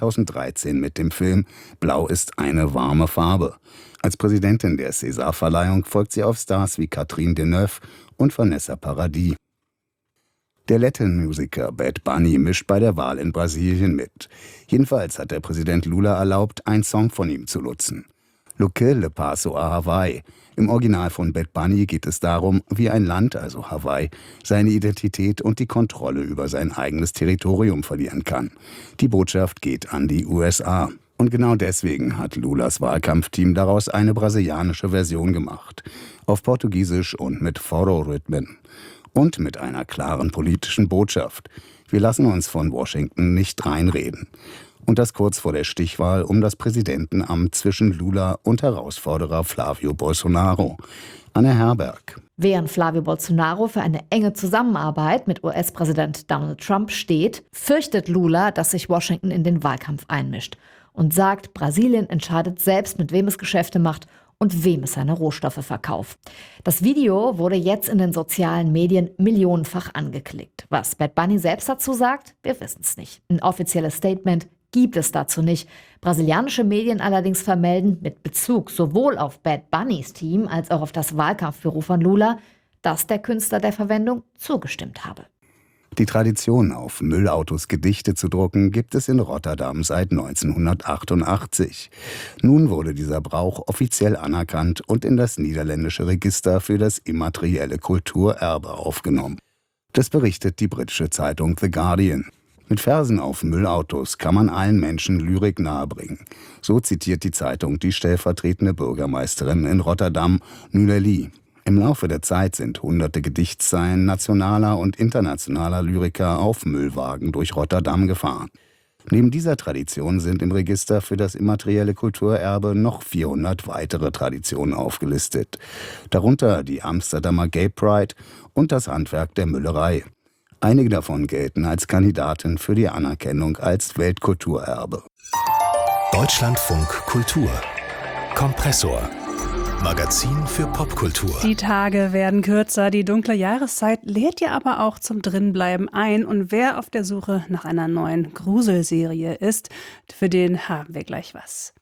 2013 mit dem Film »Blau ist eine warme Farbe«. Als Präsidentin der César-Verleihung folgt sie auf Stars wie Catherine Deneuve und Vanessa Paradis. Der Latin-Musiker Bad Bunny mischt bei der Wahl in Brasilien mit. Jedenfalls hat der Präsident Lula erlaubt, einen Song von ihm zu nutzen. »Lo que le paso a Hawaii«. Im Original von Bad Bunny geht es darum, wie ein Land, also Hawaii, seine Identität und die Kontrolle über sein eigenes Territorium verlieren kann. Die Botschaft geht an die USA. Und genau deswegen hat Lulas Wahlkampfteam daraus eine brasilianische Version gemacht. Auf Portugiesisch und mit Forró-Rhythmen. Und mit einer klaren politischen Botschaft. Wir lassen uns von Washington nicht reinreden. Und das kurz vor der Stichwahl um das Präsidentenamt zwischen Lula und Herausforderer Flávio Bolsonaro. Anne Herberg. Während Flávio Bolsonaro für eine enge Zusammenarbeit mit US-Präsident Donald Trump steht, fürchtet Lula, dass sich Washington in den Wahlkampf einmischt und sagt, Brasilien entscheidet selbst, mit wem es Geschäfte macht und wem es seine Rohstoffe verkauft. Das Video wurde jetzt in den sozialen Medien millionenfach angeklickt. Was Bad Bunny selbst dazu sagt, wir wissen es nicht. Ein offizielles Statement gibt es dazu nicht. Brasilianische Medien allerdings vermelden mit Bezug sowohl auf Bad Bunnys Team als auch auf das Wahlkampfbüro von Lula, dass der Künstler der Verwendung zugestimmt habe. Die Tradition, auf Müllautos Gedichte zu drucken, gibt es in Rotterdam seit 1988. Nun wurde dieser Brauch offiziell anerkannt und in das niederländische Register für das immaterielle Kulturerbe aufgenommen. Das berichtet die britische Zeitung The Guardian. Mit Versen auf Müllautos kann man allen Menschen Lyrik nahebringen. So zitiert die Zeitung die stellvertretende Bürgermeisterin in Rotterdam, Nuleli. Im Laufe der Zeit sind hunderte Gedichtszeilen nationaler und internationaler Lyriker auf Müllwagen durch Rotterdam gefahren. Neben dieser Tradition sind im Register für das immaterielle Kulturerbe noch 400 weitere Traditionen aufgelistet. Darunter die Amsterdamer Gay Pride und das Handwerk der Müllerei. Einige davon gelten als Kandidaten für die Anerkennung als Weltkulturerbe. Deutschlandfunk Kultur Kompressor. Magazin für Popkultur. Die Tage werden kürzer, die dunkle Jahreszeit lädt ja aber auch zum Drinbleiben ein. Und wer auf der Suche nach einer neuen Gruselserie ist, für den haben wir gleich was.